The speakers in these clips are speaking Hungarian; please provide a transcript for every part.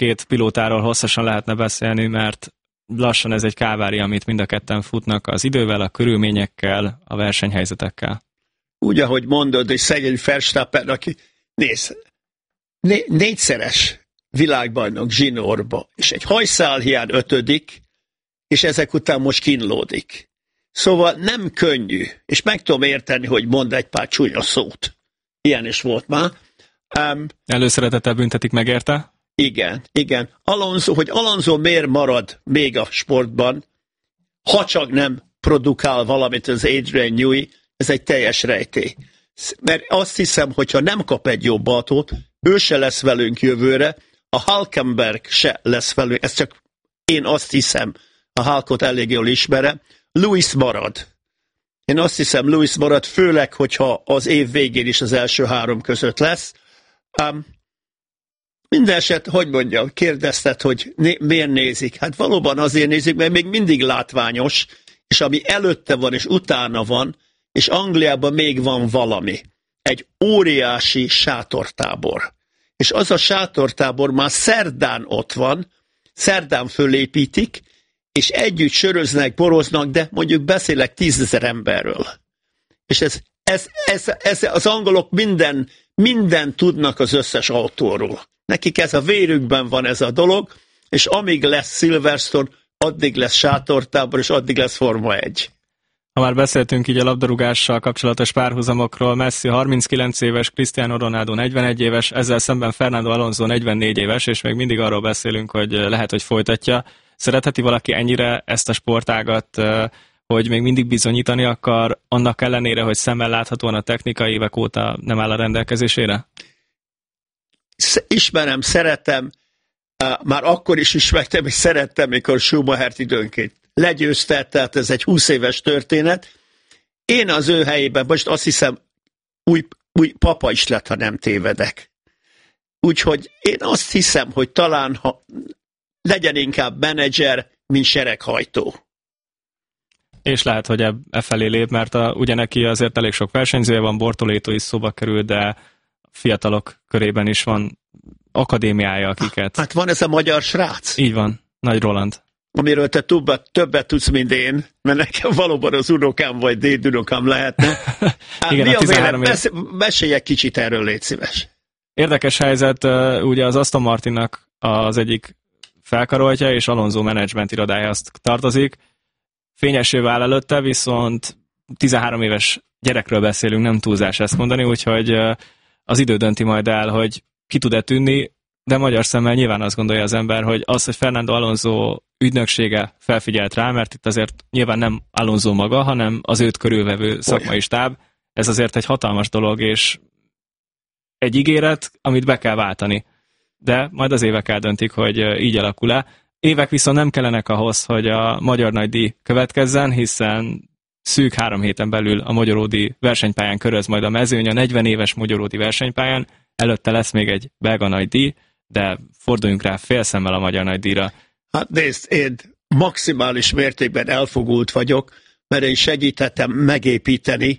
két pilótáról hosszasan lehetne beszélni, mert lassan ez egy kávária, amit mind a ketten futnak az idővel, a körülményekkel, a versenyhelyzetekkel. Úgy, ahogy mondod, hogy szegény Verstappen, aki négyszeres világbajnok zsinórba, és egy hajszál hiány 5., és ezek után most kínlódik. Szóval nem könnyű, és meg tudom érteni, hogy mond egy pár csúnya szót. Ilyen is volt már. Előszeretettel büntetik meg érte? Igen. Alonso miért marad még a sportban, ha csak nem produkál valamit az Adrian Newey, ez egy teljes rejtély. Mert azt hiszem, hogyha nem kap egy jobb autót, ő se lesz velünk jövőre, a Hülkenberg se lesz velünk, ez csak én azt hiszem, a Hulkot elég jól ismerem, Lewis marad. Én azt hiszem, Lewis marad, főleg, hogyha az év végén is az első 3 között lesz. Minden eset, hogy mondjam, kérdezted, hogy miért nézik? Hát valóban azért nézik, mert még mindig látványos, és ami előtte van, és utána van, és Angliában még van valami. Egy óriási sátortábor. És az a sátortábor már szerdán ott van, szerdán fölépítik, és együtt söröznek, boroznak, de mondjuk beszélek 10 000 emberről. És ez az angolok minden tudnak az összes autóról. Nekik ez a vérükben van ez a dolog, és amíg lesz Silverstone, addig lesz sátortábor, és addig lesz Forma 1. Ha már beszéltünk így a labdarúgással kapcsolatos párhuzamokról, Messi 39 éves, Cristiano Ronaldo 41 éves, ezzel szemben Fernando Alonso 44 éves, és még mindig arról beszélünk, hogy lehet, hogy folytatja. Szeretheti valaki ennyire ezt a sportágat, hogy még mindig bizonyítani akar, annak ellenére, hogy szemmel láthatóan a technika évek óta nem áll a rendelkezésére? Ismerem, szeretem, már akkor is ismertem, és szerettem, mikor Schumachert időnként legyőzte, tehát ez egy 20 éves történet. Én az ő helyében, most azt hiszem, új papa is lett, ha nem tévedek. Úgyhogy én azt hiszem, hogy talán legyen inkább menedzser, mint sereghajtó. És lehet, hogy e felé lép, mert ugye neki azért elég sok versenyzője van, Bortoleto is szóba kerül, de fiatalok körében is van akadémiája, akiket... Hát van ez a magyar srác. Így van, Nagy Roland. Amiről te többet tudsz, mint én, mert nekem valóban az unokám vagy dédunokám lehetne. Igen, mi a 13 mesélj egy kicsit erről, légy szíves. Érdekes helyzet, ugye az Aston Martinnak az egyik felkaroltja, és Alonso Management irodája azt tartozik. Fényessé vál előtte, viszont 13 éves gyerekről beszélünk, nem túlzás ezt mondani, úgyhogy az idő dönti majd el, hogy ki tud-e tűnni, de magyar szemmel nyilván azt gondolja az ember, hogy az, hogy Fernando Alonso ügynöksége felfigyelt rá, mert itt azért nyilván nem Alonso maga, hanem az őt körülvevő szakmai stáb, ez azért egy hatalmas dolog, és egy ígéret, amit be kell váltani. De majd az évek eldöntik, hogy így alakul-e. Évek viszont nem kellenek ahhoz, hogy a Magyar Nagydíj következzen, hiszen szűk 3 héten belül a Magyaródi versenypályán köröz majd a mezőny, a 40 éves Magyaródi versenypályán, előtte lesz még egy belga nagydíj, de forduljunk rá félszemmel a Magyar Nagydíjra. Hát nézd, én maximális mértékben elfogult vagyok, mert én segítettem megépíteni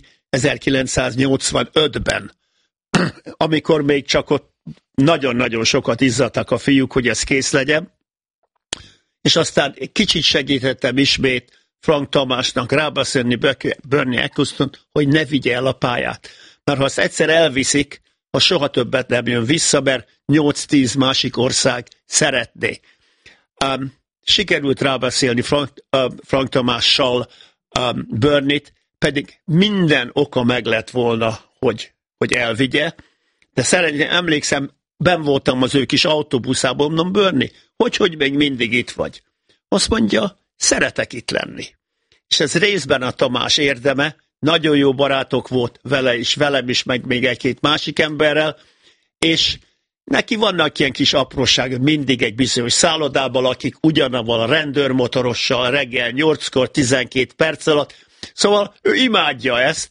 1985-ben, amikor még csak ott nagyon-nagyon sokat izzadtak a fiúk, hogy ez kész legyen, és aztán kicsit segítettem ismét Frank Tamásnak rábeszélni Bernie Eccleston, hogy ne vigye el a pályát. Mert ha azt egyszer elviszik, ha soha többet nem jön vissza, mert 8-10 másik ország szeretné. Sikerült rábeszélni Frank Tamással Bernie-t, pedig minden oka meg lett volna, hogy elvigye, de szeretném, emlékszem, benn voltam az ő kis autóbuszában, mondom, Bernie, hogy még mindig itt vagy? Azt mondja, szeretek itt lenni. És ez részben a Tamás érdeme, nagyon jó barátok volt vele is, velem is, meg még egy-két másik emberrel, és neki vannak ilyen kis apróság, mindig egy bizonyos szállodában lakik, ugyanavval a rendőrmotorossal, reggel 8-kor, 12 perc alatt. Szóval ő imádja ezt,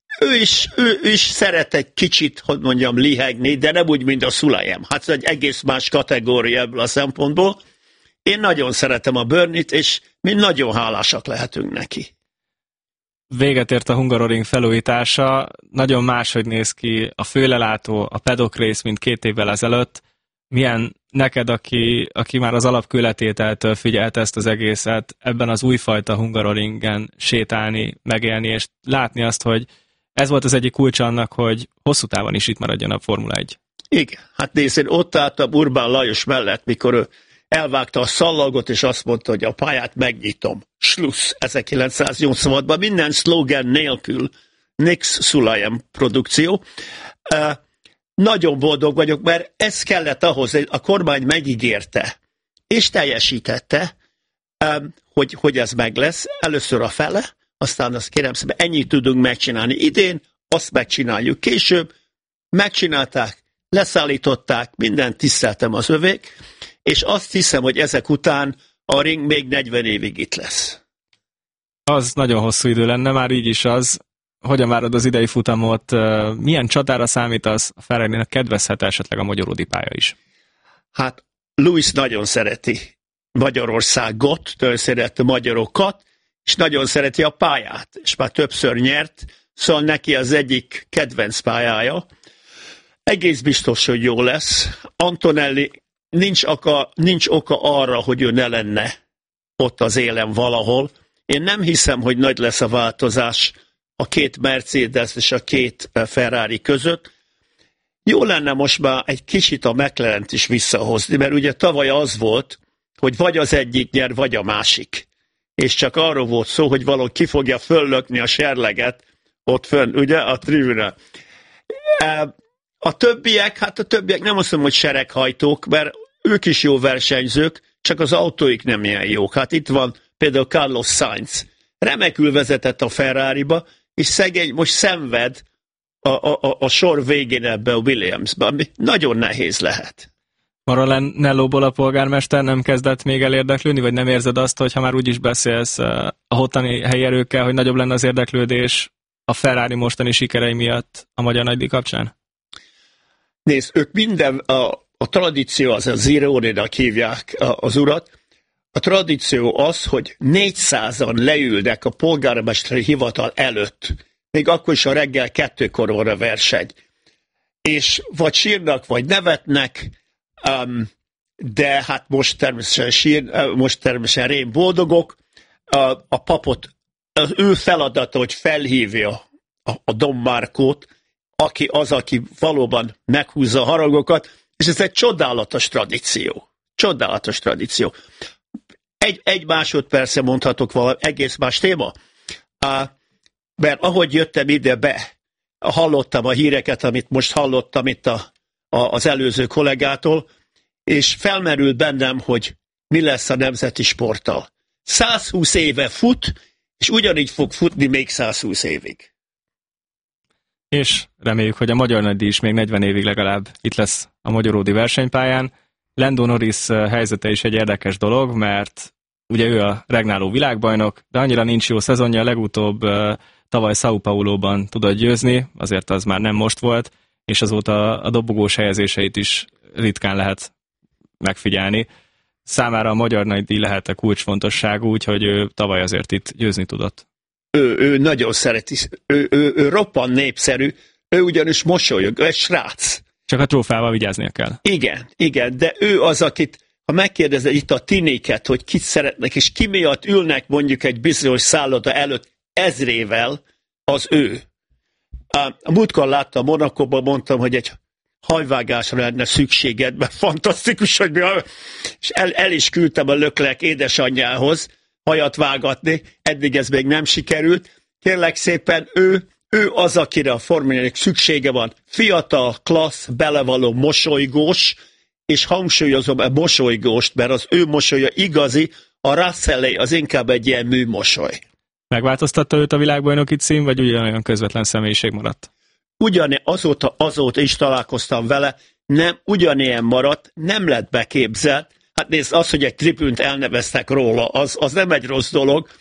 ő is szeret egy kicsit, hogy mondjam, lihegni, de nem úgy, mint a Szulajem. Hát ez egy egész más kategória ebből a szempontból. Én nagyon szeretem a Bernie-t, és mi nagyon hálásak lehetünk neki. Véget ért a Hungaroring felújítása, nagyon máshogy néz ki a főlelátó, a paddock rész, mint 2 évvel ezelőtt. milyen neked, aki már az alapkőletételtől figyelte ezt az egészet, ebben az újfajta Hungaroringen sétálni, megélni, és látni azt, hogy ez volt az egyik kulcs annak, hogy hosszú távon is itt maradjon a Formula 1. Igen, hát nézd, én ott álltam Urbán Lajos mellett, mikor ő elvágta a szallagot, és azt mondta, hogy a pályát megnyitom. Schluss, 1986-ban, minden szlogen nélkül, Nix Sulajem produkció. Nagyon boldog vagyok, mert ez kellett ahhoz, hogy a kormány megígérte, és teljesítette, hogy ez meg lesz. Először a fele, aztán azt kérem szépen, ennyit tudunk megcsinálni idén, azt megcsináljuk később. Megcsinálták, leszállították, mindent tiszteltem az övék, és azt hiszem, hogy ezek után a ring még 40 évig itt lesz. Az nagyon hosszú idő lenne, már így is az. Hogyan várod az idei futamot? Milyen csatára számítasz? A Ferrari-nek kedvezhet esetleg a magyaródi pálya is? Hát Lewis nagyon szereti Magyarországot, nagyon szereti a magyarokat, és nagyon szereti a pályát, és már többször nyert, szóval neki az egyik kedvenc pályája. Egész biztos, hogy jó lesz. Antonelli nincs oka arra, hogy ő ne lenne ott az élen valahol. Én nem hiszem, hogy nagy lesz a változás a két Mercedes és a két Ferrari között. Jó lenne most már egy kicsit a McLarent is visszahozni, mert ugye tavaly az volt, hogy vagy az egyik nyer, vagy a másik. És csak arról volt szó, hogy valaki ki fogja föllökni a serleget ott fönn, ugye, a tribünön. A többiek nem azt mondom, hogy sereghajtók, mert ők is jó versenyzők, csak az autóik nem ilyen jók. Hát itt van például Carlos Sainz. Remekül vezetett a Ferrariba, és szegény most szenved a sor végén ebbe a Williamsbe, ami nagyon nehéz lehet. Maranellóból a polgármester nem kezdett még el érdeklődni, vagy nem érzed azt, hogy ha már úgyis beszélsz a ottani helyi erőkkel, hogy nagyobb lenne az érdeklődés a Ferrari mostani sikerei miatt a magyar nagydíj kapcsán? Nézd, ők minden, a tradíció, az a Zirone-nak hívják az urat, a tradíció az, hogy 400-an leülnek a polgármesteri hivatal előtt, még akkor is a reggel 2-kor van a verseny. És vagy sírnak, vagy nevetnek, de hát most természetesen rém boldogok. A papot, az ő feladata, hogy felhívja a Don Marcót, aki valóban meghúzza a haragokat, és ez egy csodálatos tradíció. Csodálatos tradíció. Egy másodperce mondhatok valami egész más téma. Mert ahogy jöttem ide be, hallottam a híreket, amit most hallottam itt az előző kollégától, és felmerült bennem, hogy mi lesz a nemzeti sporttal. 120 éve fut, és ugyanígy fog futni még 120 évig. És reméljük, hogy a magyar nagydíj is még 40 évig legalább itt lesz a magyaródi versenypályán. Lando Norris helyzete is egy érdekes dolog, mert ugye ő a regnáló világbajnok, de annyira nincs jó szezonja, legutóbb tavaly São Paulo-ban tudott győzni, azért az már nem most volt, és azóta a dobogós helyezéseit is ritkán lehet megfigyelni. Számára a magyar nagydíj lehet a kulcsfontosságú, úgyhogy ő tavaly azért itt győzni tudott. Ő nagyon szereti, ő roppant népszerű, ő ugyanis mosolyog, ő egy srác. Csak a trófával vigyáznia kell. Igen, de ő az, akit, ha megkérdezed itt a tiniket, hogy kit szeretnek, és ki miatt ülnek mondjuk egy bizonyos szálloda előtt ezrével, az ő. A múltkor láttam Monakóban, mondtam, hogy egy hajvágásra lenne szükséged, mert fantasztikus, hogy és el is küldtem a Leclerc édesanyjához hajat vágatni, eddig ez még nem sikerült. Kérlek szépen, ő az, akire a Formulának szüksége van. Fiatal, klassz, belevaló, mosolygós, és hangsúlyozom a mosolygóst, mert az ő mosolya igazi, a Russellé az inkább egy ilyen műmosoly. Megváltoztatta őt a világbajnoki cím, vagy ugyanolyan közvetlen személyiség maradt? Azóta is találkoztam vele, nem ugyanilyen maradt, nem lett beképzelt. Hát nézd, az, hogy egy tribünt elneveztek róla, az nem egy rossz dolog.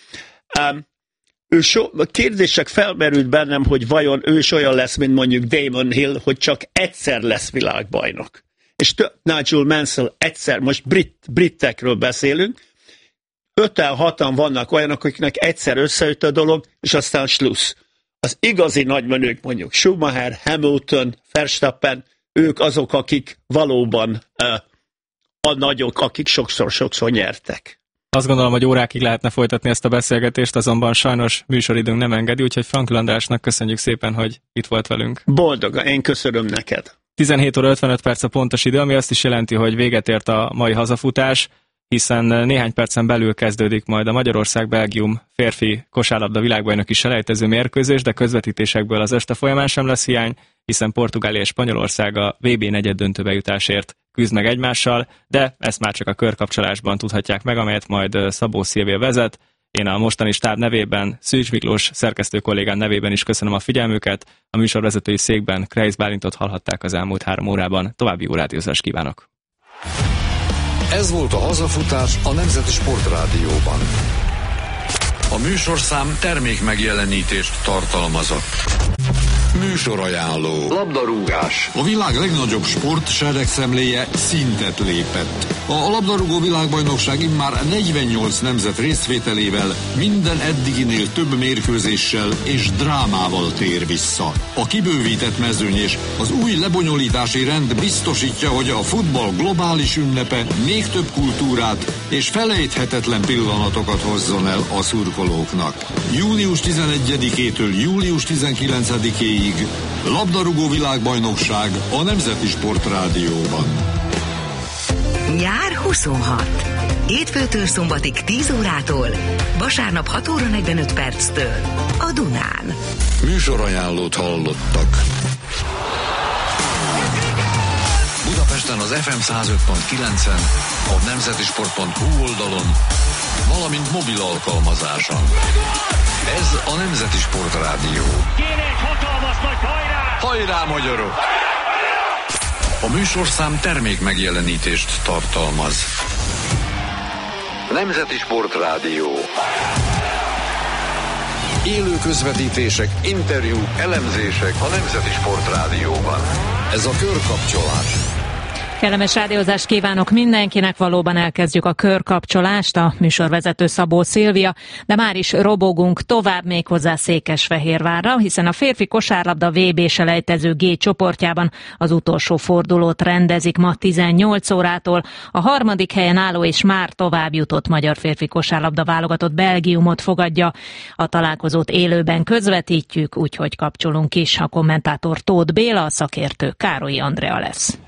Kérdések felmerült bennem, hogy vajon ő is olyan lesz, mint mondjuk Damon Hill, hogy csak egyszer lesz világbajnok. És Nigel Mansell egyszer, most britekről beszélünk, 5-6-an vannak olyanok, akiknek egyszer összejött a dolog, és aztán slusz. Az igazi nagymenők, mondjuk Schumacher, Hamilton, Verstappen, ők azok, akik valóban a nagyok, akik sokszor nyertek. Azt gondolom, hogy órákig lehetne folytatni ezt a beszélgetést, azonban sajnos műsoridőnk nem engedi, úgyhogy Frankl Andrásnak köszönjük szépen, hogy itt volt velünk. Boldogan, én köszönöm neked. 17 óra 55 perc a pontos idő, ami azt is jelenti, hogy véget ért a mai hazafutás, hiszen néhány percen belül kezdődik majd a Magyarország-Belgium férfi kosárlabda világbajnoki selejtező mérkőzés, de közvetítésekből az este folyamán sem lesz hiány, hiszen Portugália és Spanyolország a VB negyeddöntőbe jutásért küzd meg egymással, de ezt már csak a körkapcsolásban tudhatják meg, amelyet majd Szabó Szilvia vezet. Én a mostani stáb nevében, Szűcs Miklós szerkesztő kollégán nevében is köszönöm a figyelmüket. A műsorvezetői székben Kreisz Bálintot hallhatták az elmúlt 3 órában. További jó rádiózást kívánok! Ez volt a hazafutás a Nemzeti Sportrádióban. A műsorszám termékmegjelenítést tartalmazott. Műsorajánló. Labdarúgás. A világ legnagyobb sportseregszemléje szintet lépett. A labdarúgó világbajnokság immár 48 nemzet részvételével minden eddiginél több mérkőzéssel és drámával tér vissza. A kibővített mezőny és az új lebonyolítási rend biztosítja, hogy a futball globális ünnepe még több kultúrát és felejthetetlen pillanatokat hozzon el a szurkolóknak. Július 11-től július 19-ig labdarúgó világbajnokság a Nemzeti Sportrádióban. Nyár 26. Hétfőtől szombatig 10 órától, vasárnap 6 óra 45 perctől a Dunán. Műsorajánlót hallottak. Budapesten az FM 105.9-en, a nemzetisport.hu oldalon, valamint mobil alkalmazáson. Ez a Nemzeti Sportrádió. Kéne egy hatalmas nagy hajrá! Hajrá, magyarok! A műsorszám termékmegjelenítést tartalmaz. Nemzeti Sportrádió. Élő közvetítések, interjúk, elemzések a Nemzeti Sportrádióban. Ez a körkapcsolás. Kellemes rádiózást kívánok mindenkinek, valóban elkezdjük a körkapcsolást, a műsorvezető Szabó Szilvia, de már is robogunk tovább méghozzá Székesfehérvárra, hiszen a férfi kosárlabda VB selejtező G csoportjában az utolsó fordulót rendezik ma 18 órától. A harmadik helyen álló és már tovább jutott magyar férfi kosárlabda válogatott Belgiumot fogadja. A találkozót élőben közvetítjük, úgyhogy kapcsolunk is. A kommentátor Tóth Béla, a szakértő Károlyi Andrea lesz.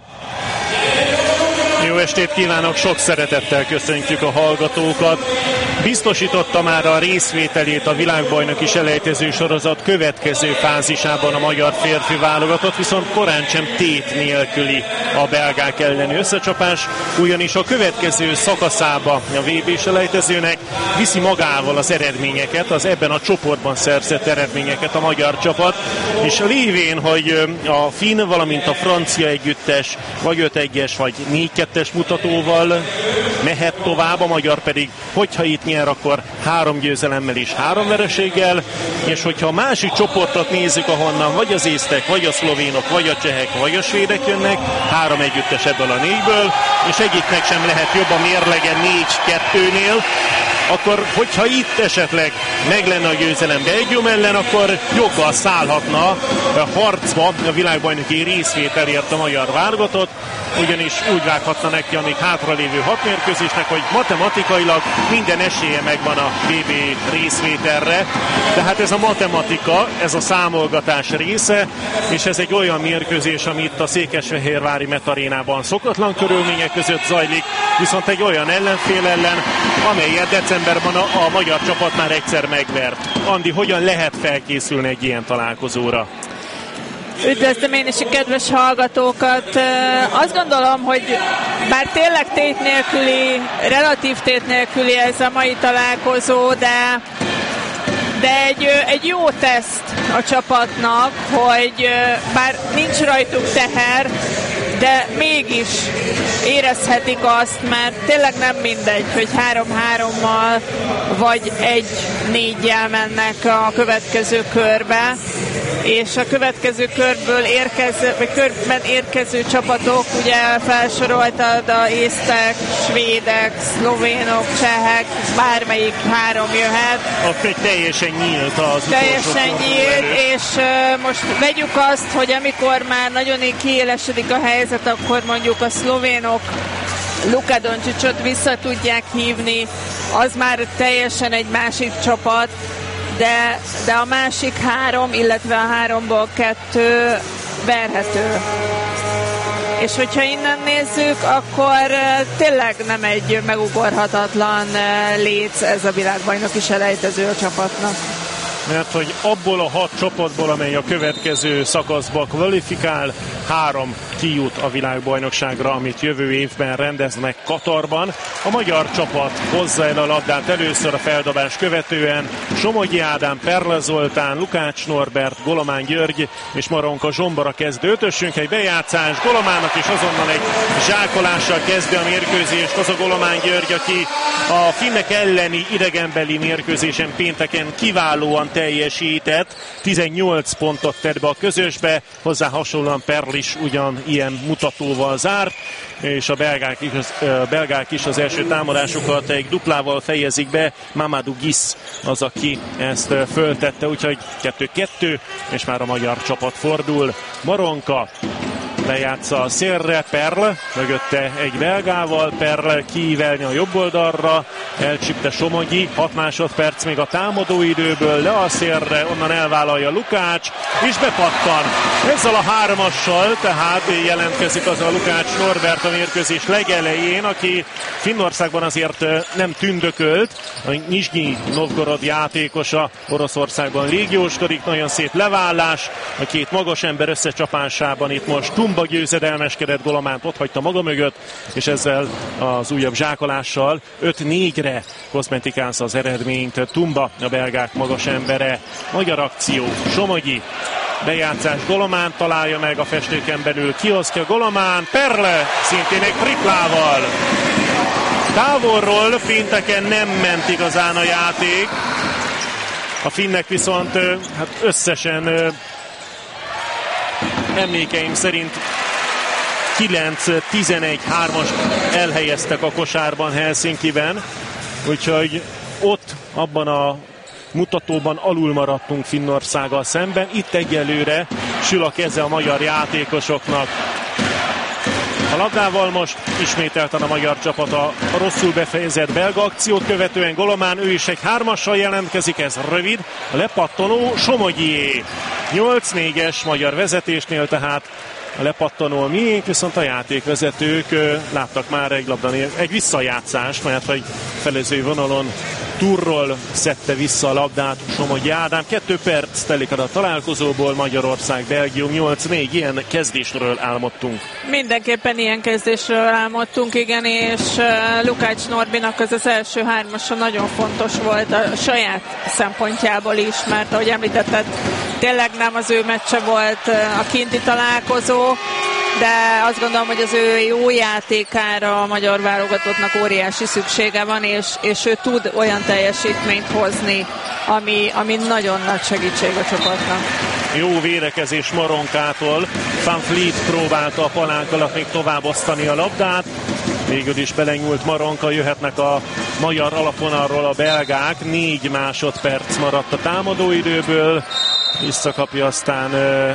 Jó estét kívánok, sok szeretettel köszöntjük a hallgatókat. Biztosította már a részvételét a világbajnoki selejtező sorozat következő fázisában a magyar férfi válogatott, viszont korán sem tét nélküli a belgák elleni összecsapás, ugyanis a következő szakaszába a VB selejtezőnek viszi magával az eredményeket, az ebben a csoportban szerzett eredményeket a magyar csapat, és lévén, hogy a finn, valamint a francia együttes vagy 5-1-es, vagy 4-2-es mutatóval mehet tovább, a magyar pedig, hogyha itt nyer, akkor 3 győzelemmel és 3 vereséggel, és hogyha a másik csoportot nézzük, ahonnan vagy az észtek, vagy a szlovénok, vagy a csehek, vagy a svédek jönnek, 3 együttes ebből a 4-ből, és egyiknek sem lehet jobb a mérlege 4-2-nél, akkor hogyha itt esetleg meg lenne a győzelem Belgium ellen, akkor joggal szállhatna harcba a világbajnoki részvételért a magyar válogatott, ugyanis úgy vághatna neki a még hátralévő 6 mérkőzésnek, hogy matematikailag minden esélye megvan a VB részvételre, de hát ez a matematika, ez a számolgatás része, és ez egy olyan mérkőzés, ami itt a székesfehérvári Metarénában szokatlan körülmények között zajlik, viszont egy olyan ellenfél ellen, amelyet decemberben a magyar csapat már egyszer megvert. Andi, hogyan lehet felkészülni egy ilyen találkozóra? Üdvözlöm én is a kedves hallgatókat. Azt gondolom, hogy bár tényleg tét nélküli, relatív tét nélküli ez a mai találkozó, de egy jó teszt a csapatnak, hogy bár nincs rajtuk teher, de mégis érezhetik azt, mert tényleg nem mindegy, hogy 3-3-mal vagy 1-4-jel mennek a következő körbe. és a következő körben érkező csapatok, ugye felsoroltad a észtek, svédek, szlovénok, csehek, bármelyik három jöhet. Ott még teljesen nyílt az teljesen nyílt, és most vegyük azt, hogy amikor már nagyon kiélesedik a helyzet, akkor mondjuk a szlovénok Luka Doncsicsot vissza tudják hívni, az már teljesen egy másik csapat, de a másik három, illetve a háromból kettő verhető. És hogyha innen nézzük, akkor tényleg nem egy megugorhatatlan léc ez a világbajnoki selejtező a csapatnak. Mert hogy abból a 6 csapatból, amely a következő szakaszba kvalifikál, 3 kijut a világbajnokságra, amit jövő évben rendeznek Katarban. A magyar csapat hozza el a labdát először a feldobás követően. Somogyi Ádám, Perle Zoltán, Lukács Norbert, Golomán György és Maronka Zsombora kezdő ötösünk. Egy bejátszás Golomának, és azonnal egy zsákolással kezdi a mérkőzést az a Golomán György, aki a finnek elleni idegenbeli mérkőzésen pénteken kiválóan teljesített, 18 pontot tett be a közösbe, hozzá hasonlóan Perl is ugyan ilyen mutatóval zárt, és a belgák is az első támadásukat egy duplával fejezik be. Mamadou Gis az, aki ezt föltette, úgyhogy 2-2, és már a magyar csapat fordul. Maronka lejátsza a szélre, Perl mögötte egy belgával, Perl kiívelni a jobb oldalra, elcsípte Somogyi, 6 másodperc még a támadóidőből, le a szélre, onnan elvállalja Lukács, és bepattan. Ezzel a 3-assal tehát jelentkezik az a Lukács Norbert a mérkőzés legelején, aki Finnországban azért nem tündökölt, a Nizsnyi Novgorod játékosa, Oroszországban légióskodik, nagyon szép levállás, a két magas ember összecsapásában itt most Tumba győzedelmeskedett, Golománt ott hagyta maga mögött, és ezzel az újabb zsákolással 5-4-re kozmetikázza az eredményt Tumba, a belgák magas embere. Magyar akció, Somogyi, bejátszás, Golomán találja meg a festéken belül, kiosztja Golomán, Perle szintén egy triplával. Távolról pénteken nem ment igazán a játék, a finnek viszont hát összesen emlékeim szerint 9-11-3-as elhelyeztek a kosárban Helsinkiben, úgyhogy ott abban a mutatóban alul maradtunk Finnországgal szemben. Itt egyelőre sül a keze a magyar játékosoknak. A labdával most ismételten a magyar csapat a rosszul befejezett belga akciót követően Golomán, ő is egy 3-assal jelentkezik, ez rövid, a lepattanó Somogyié. 8-4-es magyar vezetésnél tehát a lepattanó a miénk, viszont a játékvezetők láttak már egy visszajátszást, mert hogy felező vonalon túlról szedte vissza a labdát Somogyi Ádám. 2 perc telik a találkozóból, Magyarország, Belgium 8-4, ilyen kezdésről álmodtunk. Mindenképpen ilyen kezdésről álmodtunk, igen, és Lukács Norbinak az első 3-asa nagyon fontos volt a saját szempontjából is, mert ahogy említetted, tényleg nem az ő meccse volt a kinti találkozó, de azt gondolom, hogy az ő jó játékára a magyar válogatottnak óriási szüksége van, és ő tud olyan teljesítményt hozni, ami nagyon nagy segítség a csapatnak. Jó védekezés Maronkától, Van Vliet próbálta a palánk alatt még tovább osztani a labdát, végül is belenyúlt Maronka, jöhetnek a magyar alapvonalról a belgák, 4 másodperc maradt a támadóidőből, visszakapja aztán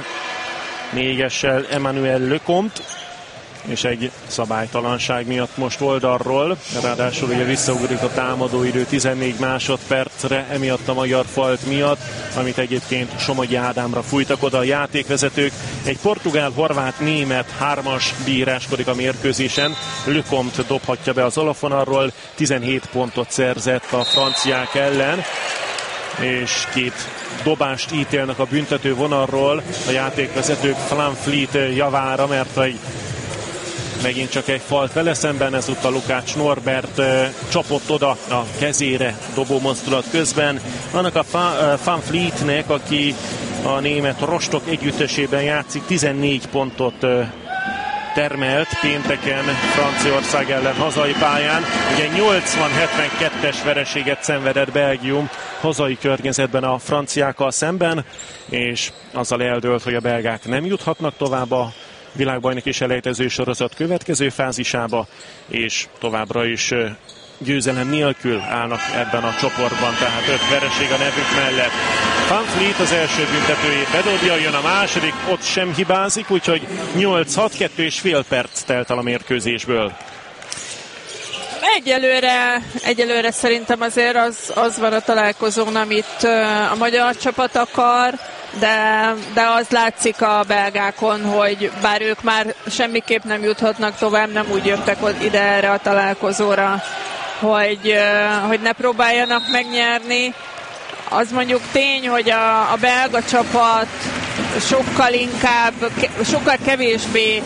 4-essel Emmanuel Lecomte, és egy szabálytalanság miatt most oldalról, ráadásul ugye visszaugrik a támadóidő 14 másodpercre, emiatt a magyar falt miatt, amit egyébként Somogyi Ádámra fújtak oda a játékvezetők. Egy portugál, horvát, német 3-as bíráskodik a mérkőzésen, Lecomte dobhatja be az alapvonalról, 17 pontot szerzett a franciák ellen, és 2 dobást ítélnek a büntető vonalról a játékvezetők Van Vliet javára, mert megint csak egy falt vele szemben, ezúttal Lukács Norbert csapott oda a kezére dobó mozdulat közben. Annak a Van Vlietnek, aki a német Rostock együttesében játszik, 14 pontot termelt pénteken Franciaország ellen hazai pályán. Ugye 80-72-es vereséget szenvedett Belgium hazai környezetben a franciákkal szemben, és azzal eldőlt, hogy a belgák nem juthatnak tovább a világbajnoki selejtező sorozat következő fázisába, és továbbra is győzelem nélkül állnak ebben a csoportban, tehát 5 vereség a nevük mellett. Van Vliet az első büntetőjét bedobja, jön a második, ott sem hibázik, úgyhogy 8-6, 2,5 perc telt el a mérkőzésből. Egyelőre szerintem azért az van a találkozón, amit a magyar csapat akar, de az látszik a belgákon, hogy bár ők már semmiképp nem juthatnak tovább, nem úgy jöttek ide erre a találkozóra, hogy ne próbáljanak megnyerni. Az mondjuk tény, hogy a belga csapat sokkal kevésbé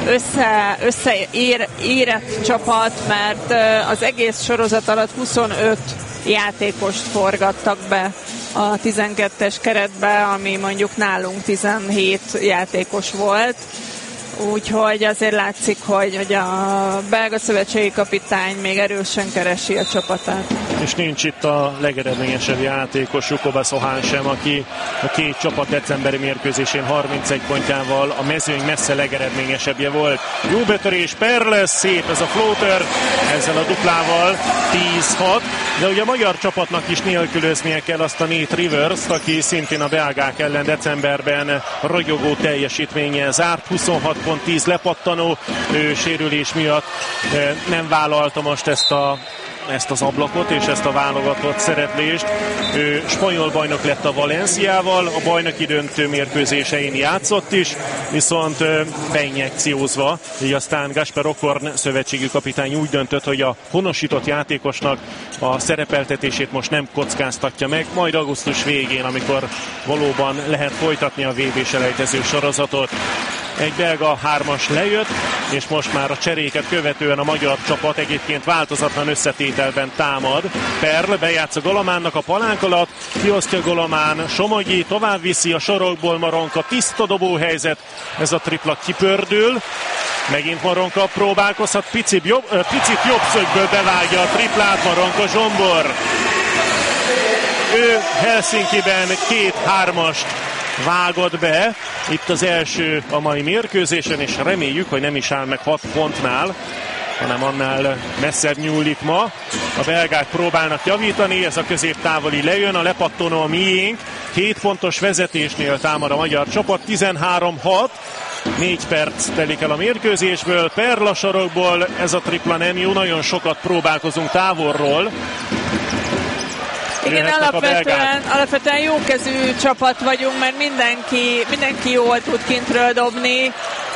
összeérett csapat, mert az egész sorozat alatt 25 játékost forgattak be a 12-es keretbe, ami mondjuk nálunk 17 játékos volt. Úgyhogy azért látszik, hogy a belga szövetségi kapitány még erősen keresi a csapatát. És nincs itt a legeredményesebb játékos, Koba Sohán sem, aki a két csapat decemberi mérkőzésén 31 pontjával a mezőny messze legeredményesebbje volt. Jó betörés, Perle, szép ez a floater, ezzel a duplával 10-6, de ugye a magyar csapatnak is nélkülöznie kell azt a Nate Rivers-t, aki szintén a belgák ellen decemberben ragyogó teljesítménye zárt, 26 pont 10 lepattanó, ő sérülés miatt nem vállalta most ezt az ablakot és ezt a válogatott szereplést. Ő spanyol bajnok lett a Valenciával, a bajnoki döntő mérkőzésein játszott is, viszont beinjekciózva, így aztán Gasper Okorn szövetségi kapitány úgy döntött, hogy a honosított játékosnak a szerepeltetését most nem kockáztatja meg, majd augusztus végén, amikor valóban lehet folytatni a VB-selejtező sorozatot. Egy belga 3-as lejött, és most már a cseréket követően a magyar csapat egyébként változatlan összetételben támad. Perl bejátsza Golománnak a palánk alatt, kiosztja Golomán, Somogyi tovább viszi a sorokból, Maronka tiszta dobóhelyzet, ez a tripla kipördül. Megint Maronka próbálkozhat, picit jobb szögből bevágja a triplát, Maronka Zsombor. Ő Helsinkiben 2 3-ast vágott be, itt az első a mai mérkőzésen, és reméljük, hogy nem is áll meg 6 pontnál, hanem annál messzebb nyúlik ma. A belgák próbálnak javítani, ez a középtávoli lejön, a lepattanó a miénk, 2 pontos vezetésnél támad a magyar csapat, 13-6, 4 perc telik el a mérkőzésből, Perla sarokból, ez a tripla nem jó, nagyon sokat próbálkozunk távolról. Igen, alapvetően jókezű csapat vagyunk, mert mindenki jól tud kintről dobni,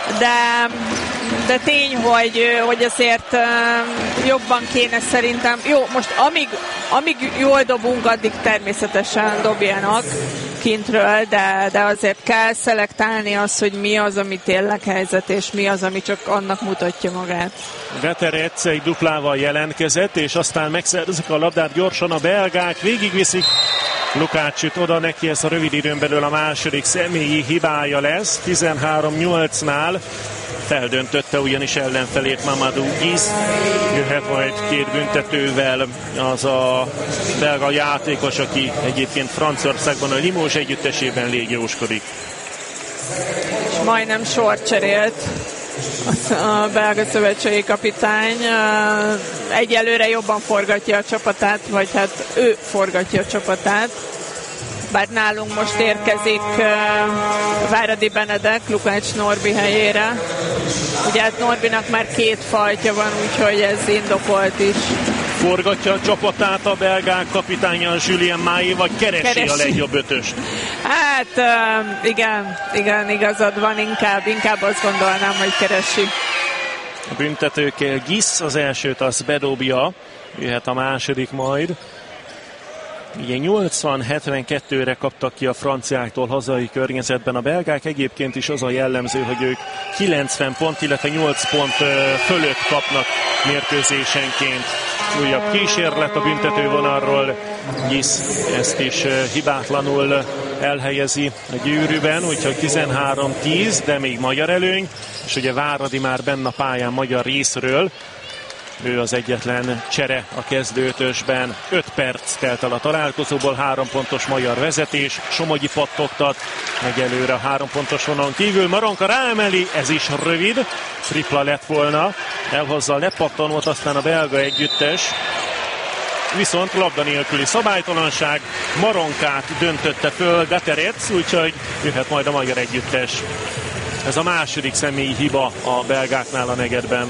de tény, hogy azért jobban kéne szerintem. Jó, most amíg jól dobunk, addig természetesen dobjanak kintről, de azért kell szelektálni azt, hogy mi az, ami tényleg helyzet, és mi az, ami csak annak mutatja magát. Veterec egy duplával jelentkezett, és aztán megszerzik a labdát gyorsan a belgák, végigviszik Lukácsit oda, neki ez a rövid időn belül a második személyi hibája lesz, 13-8-nál. Feldöntötte ugyanis ellenfelét Mamadou Guisz. Jöhet majd 2 büntetővel az a belga játékos, aki egyébként Franciaországban a Limoges együttesében légióskodik. És majdnem sort cserélt a belga szövetségi kapitány. Egyelőre jobban forgatja a csapatát, vagy hát ő forgatja a csapatát. Bár nálunk most érkezik Váradi Benedek Lukács Norbi helyére. Ugye hát Norbinak már 2 faltja van, úgyhogy ez indokolt is. Forgatja a csapatát a belgák kapitánya Julien Maé, vagy keresi a legjobb ötöst? Hát igen, igazad van, inkább azt gondolnám, hogy keresi. A büntetőkkel Guisz, az elsőt az bedobja, jöhet a második majd. Ugye 80-72-re kaptak ki a franciáktól hazai környezetben. A belgák egyébként is az a jellemző, hogy ők 90 pont, illetve 8 pont fölött kapnak mérkőzésenként. Újabb kísérlet a büntetővonalról. Guisz ezt is hibátlanul elhelyezi a gyűrűben, úgyhogy 13-10, de még magyar előny. és ugye Váradi már benne a pályán magyar részről. Ő az egyetlen csere a kezdőötösben. 5 perc telt el a találkozóból, 3 pontos magyar vezetés. Somogyi pattogtat egyelőre a 3 pontos vonalon kívül. Maronka ráemeli, ez is rövid. Tripla lett volna. Elhozza a lepattanót, aztán a belga együttes. Viszont labda nélküli szabálytalanság. Maronkát döntötte föl Gaterec, úgyhogy jöhet majd a magyar együttes. Ez a második személyi hiba a belgáknál a negyedben.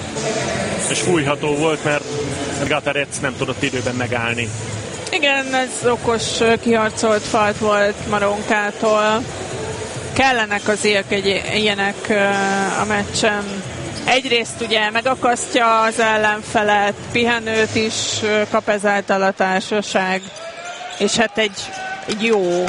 És fújható volt, mert Gaterec nem tudott időben megállni. Igen, ez okos, kiharcolt falt volt Maronkától. Kellenek azért ilyenek a meccsen. Egyrészt ugye megakasztja az ellenfelet, pihenőt is kap ezáltal a társaság, és hát egy jó,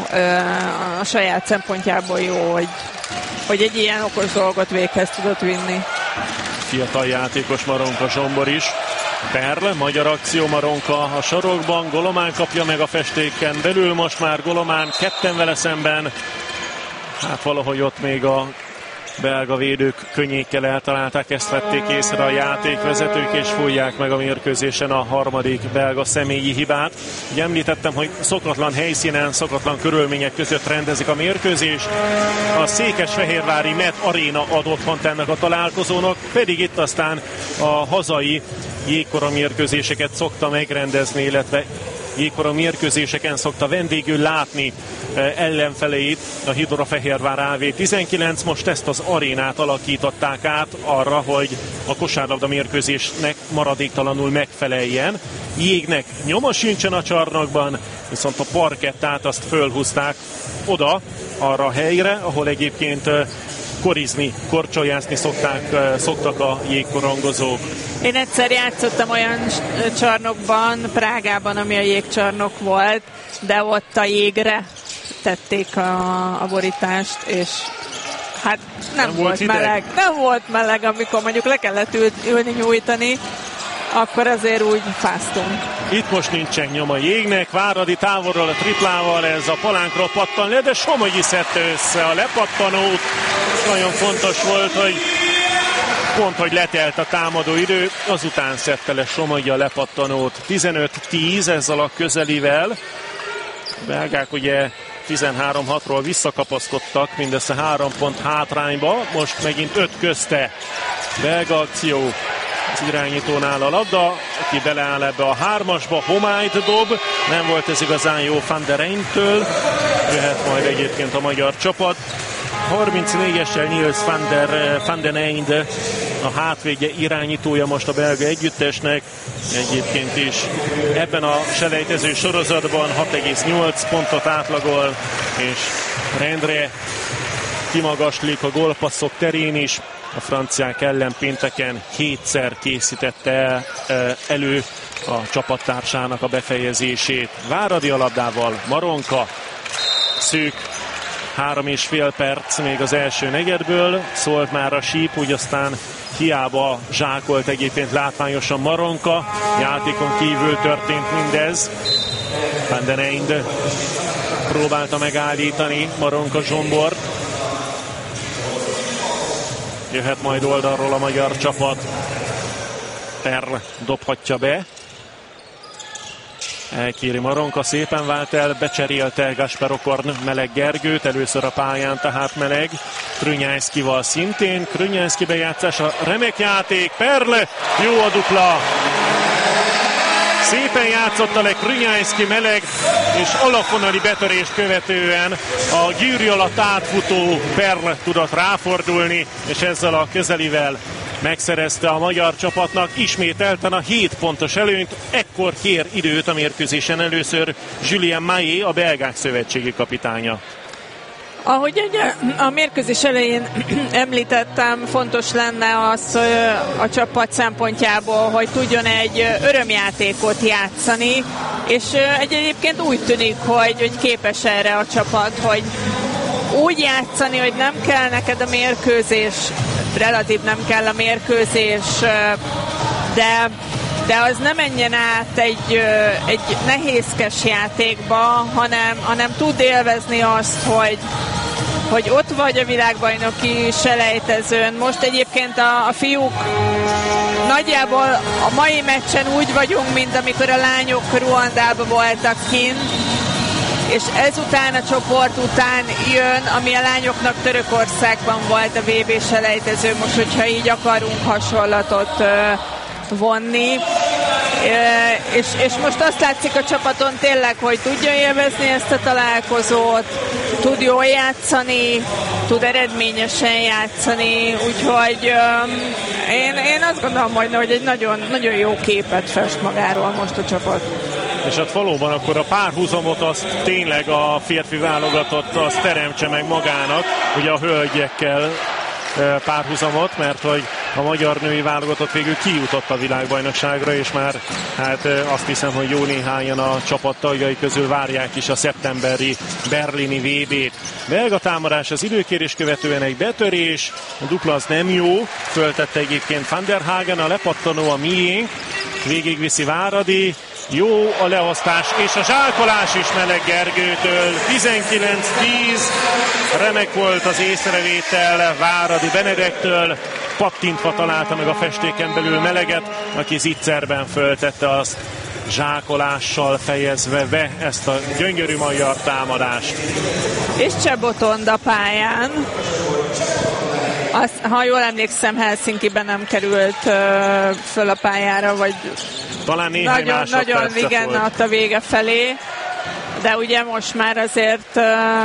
a saját szempontjából jó, hogy egy ilyen okos dolgot véghez tudott vinni. Fiatal játékos Maronka Zsombor is. Perl, magyar akció Maronka a sarokban, Golomán kapja meg a festéken belül, most már Golomán ketten vele szemben. Hát valahogy ott még a belga védők könnyékkel eltalálták, ezt vették észre a játékvezetők, és fújják meg a mérkőzésen a harmadik belga személyi hibát. Ugye említettem, hogy szokatlan helyszínen, szokatlan körülmények között rendezik a mérkőzést. A Székesfehérvári Met Arena ad otthont ennek a találkozónak, pedig itt aztán a hazai jégkora mérkőzéseket szokta megrendezni, illetve jégkora mérkőzéseken szokta vendégül látni ellenfeleit a Hidrofehérvár AV19. Most ezt az arénát alakították át arra, hogy a kosárlabda mérkőzésnek maradéktalanul megfeleljen. Jégnek nyoma sincsen a csarnokban, viszont a parkettát azt fölhúzták oda, arra a helyre, ahol egyébként korizni, korcsolyászni szoktak a jégkorongozók. Én egyszer játszottam olyan csarnokban, Prágában, ami a jégcsarnok volt, de ott a jégre tették a borítást, és hát nem volt meleg. Nem volt meleg, amikor mondjuk le kellett ülni, nyújtani, akkor azért úgy fáztunk. Itt most nincsen nyoma jégnek, Váradi távolról a triplával, ez a palánkról pattan le, de Somogyi szedte össze a lepattanót. Nagyon fontos volt, hogy pont, hogy letelt a támadó idő, azután szedte le Somogyi a lepattanót. 15-10 ezzel a közelivel. A belgák ugye 13-6-ról visszakapaszkodtak, mindössze 3 pont hátrányba, most megint 5 közte. Belga akció, az irányítónál a labda, aki beleáll ebbe a 3-asba, Homályt dob, nem volt ez igazán jó Van der Eyntől, jöhet majd egyébként a magyar csapat. 34-essel Niels van den Eynd, a hátvédje, irányítója most a belga együttesnek, egyébként is ebben a selejtező sorozatban 6,8 pontot átlagol, és rendre kimagaslik a gólpasszok terén is. A franciák ellen pénteken 7-szer készítette elő a csapattársának a befejezését. Váradi a labdával, Maronka, szűk 3,5 perc még az első negyedből, szólt már a síp, úgy aztán hiába zsákolt egyébként látványosan Maronka, játékon kívül történt mindez. Van den Eynd próbálta megállítani Maronka Zsombort. Jöhet majd oldalról a magyar csapat. Perl dobhatja be. Elkéri Maronka, szépen vált el, becserélte Gasper Okorn Meleg Gergőt, először a pályán tehát Meleg, Krünyászkival szintén, Krünyászki bejátszása, remek játék, Perl, jó a dupla! Szépen játszotta le Krünyászki Meleg, és alapvonali betörést követően a gyűrű alatt átfutó Perl tudott ráfordulni, és ezzel a közelivel megszerezte a magyar csapatnak ismételten a 7 pontos előnyt. Ekkor kér időt a mérkőzésen először Julien Maé, a belgák szövetségi kapitánya. Ahogy a mérkőzés elején említettem, fontos lenne az a csapat szempontjából, hogy tudjon egy örömjátékot játszani, és egyébként úgy tűnik, hogy képes erre a csapat, hogy úgy játszani, hogy nem kell neked a mérkőzés, relatív nem kell a mérkőzés, de az nem menjen át egy nehézkes játékba, hanem tud élvezni azt, hogy hogy ott vagy a világbajnoki selejtezőn. Most egyébként a fiúk nagyjából a mai meccsen úgy vagyunk, mint amikor a lányok Ruandában voltak kint, és ezután a csoport után jön, ami a lányoknak Törökországban volt a VB selejtező, most hogyha így akarunk hasonlatot vonni. És most azt látszik a csapaton tényleg, hogy tudja élvezni ezt a találkozót, tud jól játszani, tud eredményesen játszani, úgyhogy én azt gondolom majd, hogy egy nagyon, nagyon jó képet fest magáról most a csapat. És hát valóban akkor a párhuzamot az tényleg a férfi válogatott az teremtse meg magának, ugye a hölgyekkel párhuzamot, mert hogy a magyar női válogatott végül kijutott a világbajnokságra, és már hát azt hiszem, hogy jó néhányan a csapat tagjai közül várják is a szeptemberi berlini VB-t. Belga támadás az időkérés követően egy betörés, a dupla az nem jó, föltette egyébként Van der Hagen, a lepattanó a miénk, végigviszi Váradi, jó a leosztás, és a zsákolás is Meleg Gergőtől. 19-10, remek volt az észrevétel Váradi Benedektől, pattintva találta meg a festéken belül Meleget, aki zicserben föltette azt, zsákolással fejezve be ezt a gyönyörű magyar támadást. És Csebotond a pályán. Azt, ha jól emlékszem, Helsinkiben nem került föl a pályára, vagy talán néhány nagyon igen volt. A vége felé, de ugye most már azért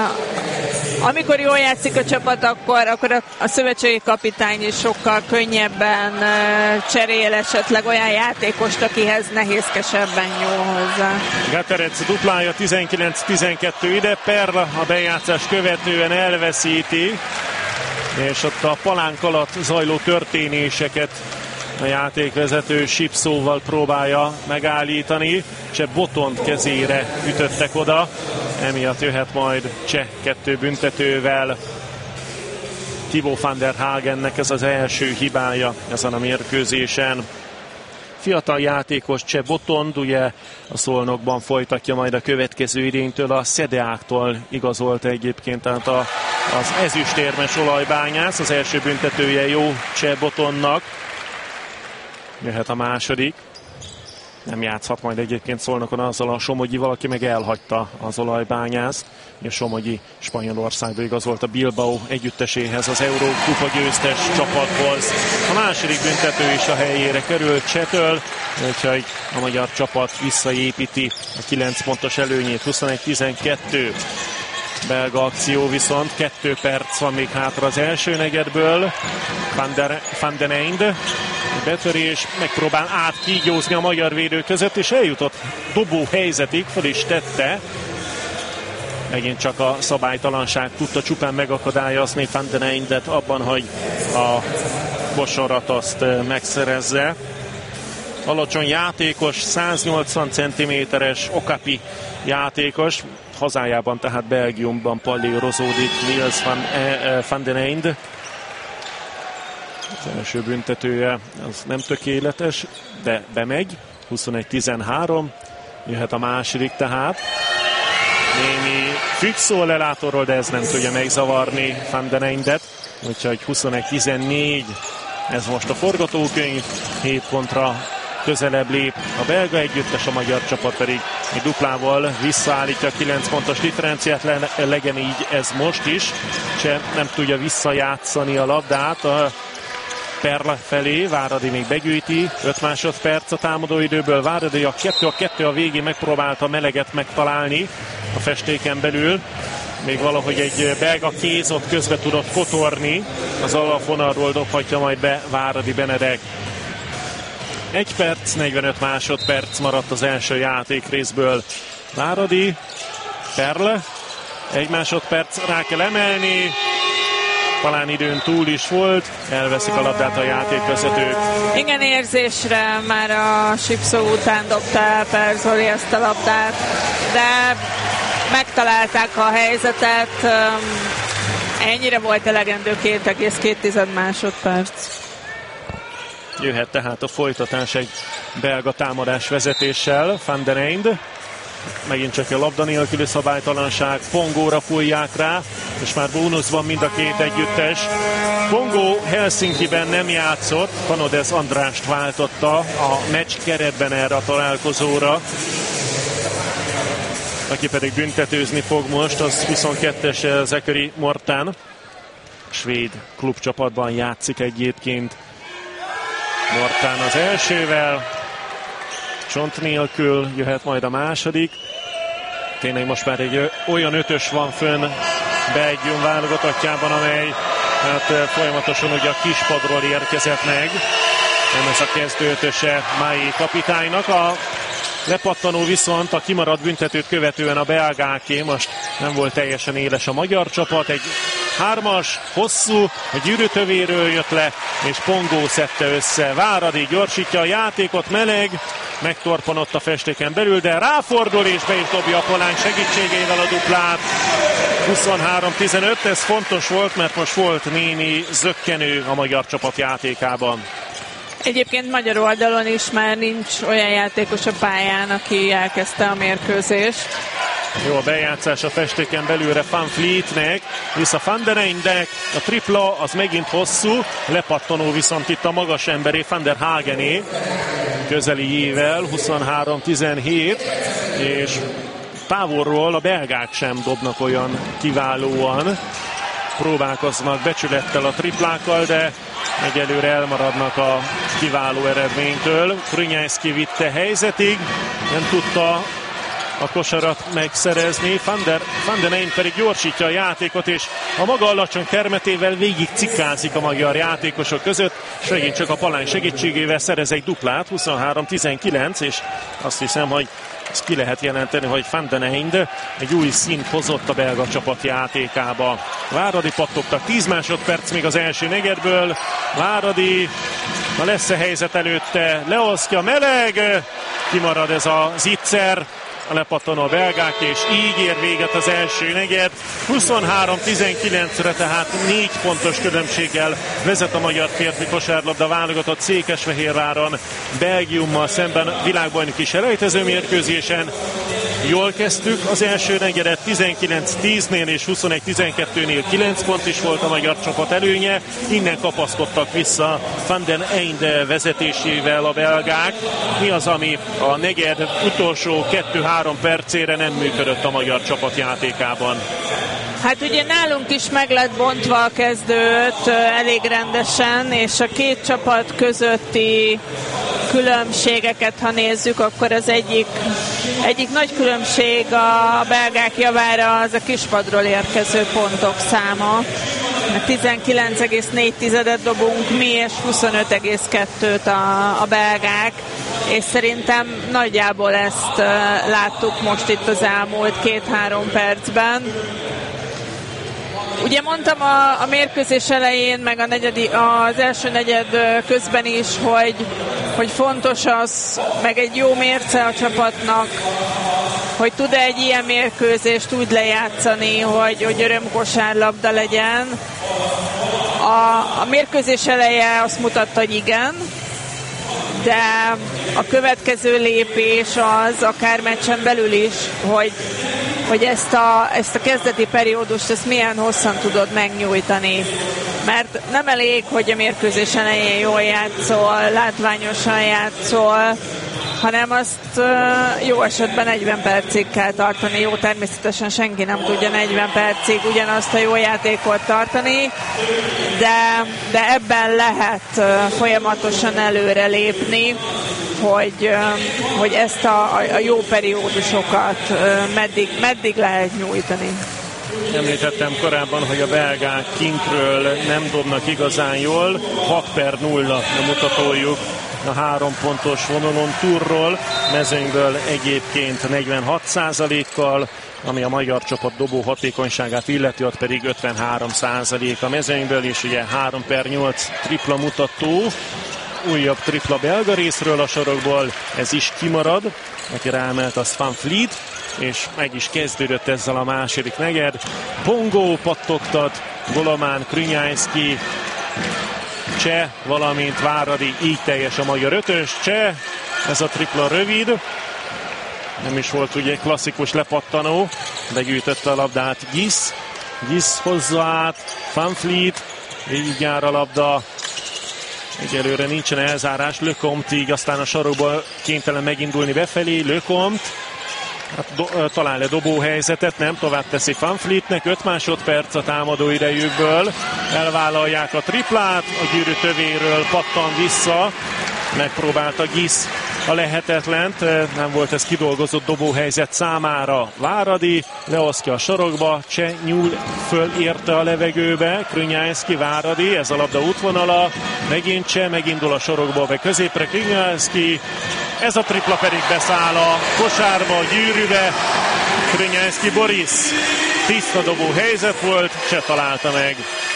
amikor jól játszik a csapat, akkor a szövetségi kapitány is sokkal könnyebben cserél esetleg olyan játékost, akihez nehézkesebben nyúl hozzá. Gaterec duplája 19-12 ide, Perla a bejátszás követően elveszíti, és ott a palánk alatt zajló történéseket a játékvezető Sipszóval próbálja megállítani. Cseh Botond kezére ütöttek oda, emiatt jöhet majd Cseh 2 büntetővel. Thibaut van der Hagennek ez az első hibája ezen a mérkőzésen. Fiatal játékos Cseh Botond, ugye a Szolnokban folytatja majd a következő idénytől, a Szedeáktól igazolta egyébként, tehát az ezüstérmes olajbányász, az első büntetője jó Cseh Botondnak. Jöhet a második. Nem játszhat majd egyébként Szolnokon azzal a Somogyival, aki meg elhagyta az olajbányászt. A Somogyi Spanyolországba igazolt a Bilbao együtteséhez, az Eurókupa győztes csapathoz. A második büntető is a helyére került Csehtől, úgyhogy a magyar csapat visszaépíti a 9 pontos előnyét. 21-12. Belga akció viszont, 2 perc van még hátra az első negyedből. Van den Einde, betörés, megpróbál átkígyózni a magyar védő között, és eljutott dobó helyzetig, fel is tette. Megint csak a szabálytalanság tudta csupán megakadályozni Van den Eindet abban, hogy a kosarat azt megszerezze. Alacsony játékos, 180 cm-es Okapi játékos, hazájában, tehát Belgiumban pallírozódik Niels van den Einde. Az első büntetője az nem tökéletes, de bemegy. 21-13. Jöhet a második tehát. Némi függ szó a lelátorról, de ez nem tudja megzavarni Van den Eindet. Úgyhogy 21-14. Ez most a forgatókönyv. 7 pontra közelebb lép a belga együttes, a magyar csapat pedig egy duplával visszaállítja a 9 pontos differenciát, legyen így ez most is. Cseh nem tudja visszajátszani a labdát a Perla felé, Váradi még begyűjti, 5 másodperc a támadóidőből, Váradi a 2 a végén megpróbálta Meleget megtalálni a festéken belül, még valahogy egy belga kéz ott közbe tudott kotorni, az alapvonalról dobhatja majd be Váradi Benedek. 1 perc, 45 másodperc maradt az első játékrészből. Váradi, Perle, 1 másodperc, rá kell emelni, talán időn túl is volt, elveszik a labdát a játékvezetők. Igen, érzésre már a Sipszó után dobta el Perzoli ezt a labdát, de megtalálták a helyzetet, ennyire volt elegendő 2,2 másodperc. Jöhet tehát a folytatás egy belga támadás vezetéssel. Van den Einde, megint csak a labda nélküli szabálytalanság, Pongóra fújják rá, és már bónuszban mind a két együttes. Pongo Helsinkiben nem játszott, Panodez Andrást váltotta a meccs keretben erre a találkozóra. Aki pedig büntetőzni fog most, az 22-es Zachary Mortán. Svéd klubcsapatban játszik egyébként. Mortán az elsővel, csont nélkül jöhet majd a második. Tényleg most már egy olyan ötös van fönn Belgium válogatottjában, amely hát folyamatosan ugye a kispadról érkezett meg. Nem ez a kezdő ötöse Mai kapitánynak. A lepattanó viszont a kimaradt büntetőt követően a belgáké, most nem volt teljesen éles a magyar csapat, egy hármas, hosszú, a gyűrűtövéről jött le, és Pongo szedte össze. Váradi gyorsítja a játékot, meleg, megtorpanott a festéken belül, de ráfordul és be is dobja a Polány segítségével a duplát. 23-15, ez fontos volt, mert most volt némi zökkenő a magyar csapat játékában. Egyébként magyar oldalon is már nincs olyan játékos a pályán, aki elkezdte a mérkőzést. Jó a bejátszás a festéken belülre Van Vlietnek, vissza Van der Eynde, a tripla az megint hosszú, lepattanó viszont itt a magas emberé, Van der Hagené, közeli jével, 23-17, és távolról a belgák sem dobnak olyan kiválóan, próbálkoznak becsülettel a triplákkal, de egyelőre elmaradnak a kiváló eredménytől. Krünyászki vitte helyzetig, nem tudta a kosarat megszerezni. Van der Eyn pedig gyorsítja a játékot, és a maga alacsony termetével végig cikkázik a magyar játékosok között, és megint csak a Polány segítségével szerez egy duplát, 23-19, és azt hiszem, hogy ezt ki lehet jelenteni, hogy Van der Eyn egy új szint hozott a belga csapat játékába. Váradi pattogtak, 10 másodperc még az első negyedből. Váradi, na lesz-e helyzet előtte? Leosztja, meleg, kimarad ez a zicser, a lepattanó a belgák, és így ér véget az első negyed. 23-19-re, tehát 4 pontos különbséggel vezet a magyar férfi kosárlabda válogatott Székesfehérváron Belgiummal szemben világbajnoki selejtező mérkőzésen. Jól kezdtük az első negyedet, 19-10-nél és 21-12-nél 9 pont is volt a magyar csapat előnye. Innen kapaszkodtak vissza Van der Eyn vezetésével a belgák. Mi az, ami a negyed utolsó 2-3 percére nem működött a magyar csapat játékában? Hát ugye nálunk is meg lett bontva a kezdőt elég rendesen, és a két csapat közötti különbségeket, ha nézzük, akkor az egyik nagy különbség a belgák javára az a kispadról érkező pontok száma. 19,4-et dobunk mi, és 25,2-t a belgák, és szerintem nagyjából ezt láttuk most itt az elmúlt 2-3 percben. Ugye mondtam a mérkőzés elején, meg az első negyed közben is, hogy fontos az, meg egy jó mérce a csapatnak, hogy tud egy ilyen mérkőzést úgy lejátszani, hogy örömkosárlabda legyen. A mérkőzés eleje azt mutatta, hogy igen, de a következő lépés az akár meccsen belül is, hogy ezt a kezdeti periódust ezt milyen hosszan tudod megnyújtani. Mert nem elég, hogy a mérkőzés elején jól játszol, látványosan játszol, hanem azt jó esetben 40 percig kell tartani. Jó, természetesen senki nem tudja 40 percig ugyanazt a jó játékot tartani, de ebben lehet folyamatosan előre lépni, hogy ezt a jó periódusokat meddig lehet nyújtani. Említettem korábban, hogy a belgák kintről nem dobnak igazán jól. 6/0 a mutatójuk a 3 pontos vonalon túlról, mezőnyből egyébként 46%-kal, ami a magyar csapat dobó hatékonyságát illeti, ott pedig 53% a mezőnyből, és ugye 3/8 tripla mutató. Újabb tripla belga részről a sorokból, ez is kimarad, aki ráemelt az Van Vliet, és meg is kezdődött ezzel a második negyed. Pongo pattogtat, Golomán, Krünyászki, Cseh, valamint Váradi, így teljes a magyar ötös. Cseh, ez a tripla rövid, nem is volt ugye klasszikus lepattanó, begyűjtötte a labdát Gisz, Gisz hozza át, Van Vliet, így jár a labda. Egyelőre nincsen elzárás, Lecomte így aztán a sarokból kénytelen megindulni befelé, Lecomte talál le dobóhelyzetet, nem, tovább teszi Van Vlietnek, 5 másodperc a támadó idejükből, elvállalják a triplát, a gyűrű tövéről pattan vissza, megpróbálta Gisz a lehetetlent, nem volt ez kidolgozott dobóhelyzet számára. Váradi leosztja a sarokba, Cseh nyúl föl érte a levegőbe, Krönyászki, Váradi, ez a labda útvonala, megint Cseh, megindul a sarokból be középre, Krönyászki, ez a tripla pedig beszáll a kosárba, a gyűrűbe, Krönyászki Boris, tiszta dobó helyzet volt, Cseh találta meg.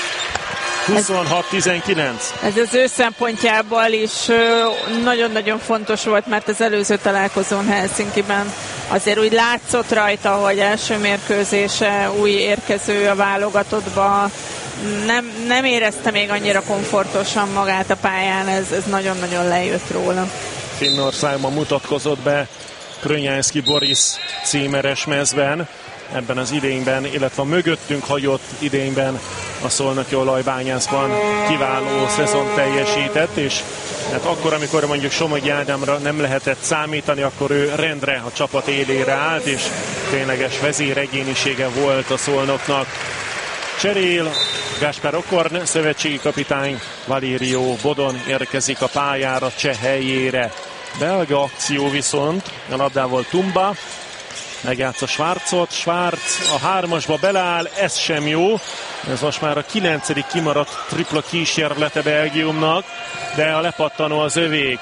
26-19. Ez az ő szempontjából is nagyon-nagyon fontos volt, mert az előző találkozón Helsinkiben azért úgy látszott rajta, hogy első mérkőzése, új érkező a válogatottba, nem érezte még annyira komfortosan magát a pályán, ez nagyon-nagyon lejött róla. Finnországban mutatkozott be Krönyászki Boris címeres mezben, ebben az idényben, illetve a mögöttünk hagyott idényben a szolnoki olajbányászban kiváló szezon teljesített, és hát akkor, amikor mondjuk Somogyi Ádámra nem lehetett számítani, akkor ő rendre a csapat élére állt, és tényleges vezéregyénisége volt a Szolnoknak. Cserél Gáspár Okorn, szövetségi kapitány, Valério Bodon érkezik a pályára Cseh helyére. Belga akció viszont, a labdával Tumba, megjátsza Schwarzot, Schwarz a 3-asba beleáll, ez sem jó. Ez most már a 9. kimaradt tripla kísérlete Belgiumnak, de a lepattanó az övék.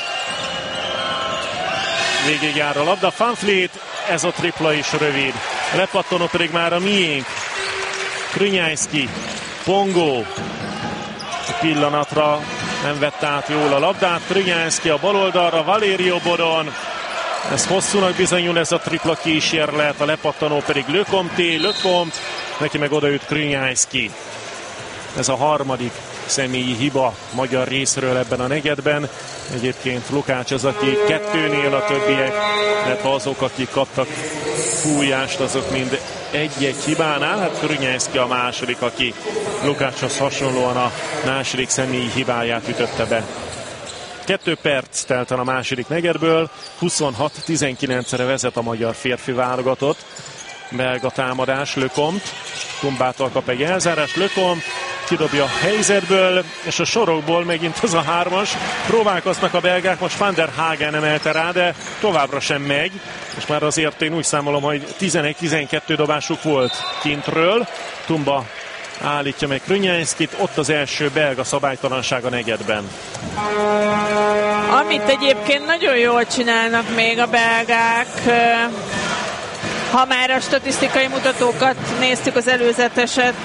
Végig jár a labda, Van Vliet, ez a tripla is rövid. Lepattanó pedig már a miénk. Krönyászki, Pongo. A pillanatra nem vette át jól a labdát. Krönyászki a bal oldalra, Valério Bodon. Ez hosszúnak bizonyul ez a tripla kísérlet, a lepattanó pedig Lecomte, neki meg odaüt Krönyászki. Ez a harmadik személyi hiba magyar részről ebben a negyedben. Egyébként Lukács az, aki 2-nél, a többiek, illetve azok, akik kaptak fújást, azok mind egy-egy hibánál. Hát Krönyászki a második, aki Lukácshoz hasonlóan a második személyi hibáját ütötte be. 2 perc telt el a második negyedből, 26-19-re vezet a magyar férfi válogatott. Belga támadás, Lecomte, Tumbától kap egy elzárás, Lecomte kidobja a helyzetből, és a sorokból megint az a 3-as. Próbálkoznak a belgák, most Van der Hagen emelte rá, de továbbra sem megy. És már azért én úgy számolom, hogy 11-12 dobásuk volt kintről. Tumba állítja meg Krönyászkit, ott az első belga szabálytalanság a negyedben. Amit egyébként nagyon jól csinálnak még a belgák, ha már a statisztikai mutatókat néztük, az előzeteset,